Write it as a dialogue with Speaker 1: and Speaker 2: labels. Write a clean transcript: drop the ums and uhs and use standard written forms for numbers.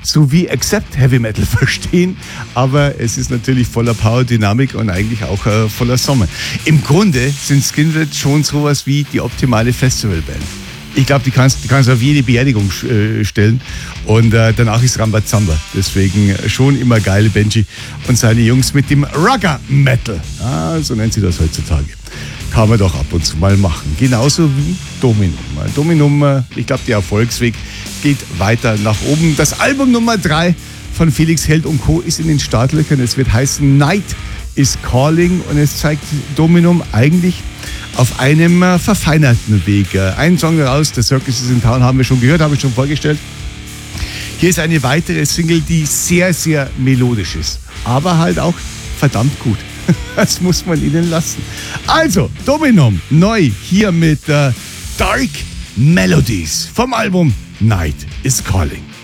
Speaker 1: so wie Accept Heavy Metal verstehen, aber es ist natürlich voller Power, Dynamik und eigentlich auch voller Sommer. Im Grunde sind Skynyrd schon sowas wie die optimale Festivalband. Ich glaube, die kannst du auf jede Beerdigung stellen und danach ist Rambazamba. Deswegen schon immer geil, Benji und seine Jungs mit dem Rugger Metal. Ah, so nennt sie das heutzutage. Kann man doch ab und zu mal machen. Genauso wie Dominum. Dominum, ich glaube, der Erfolgsweg geht weiter nach oben. Das Album Nummer 3 von Felix Held und Co. ist in den Startlöchern. Es wird heißen Night is Calling und es zeigt Dominum eigentlich auf einem verfeinerten Weg. Ein Song raus, The Circus is in Town, haben wir schon gehört, habe ich schon vorgestellt. Hier ist eine weitere Single, die sehr, sehr melodisch ist, aber halt auch verdammt gut. Das muss man ihnen lassen. Also, Dominum, neu hier mit Dark Melodies vom Album Night is Calling.